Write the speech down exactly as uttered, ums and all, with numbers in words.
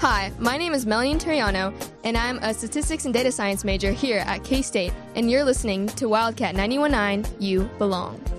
Hi, my name is Melanie Turiano, and I'm a statistics and data science major here at K-State, and you're listening to Wildcat ninety-one point nine, You Belong.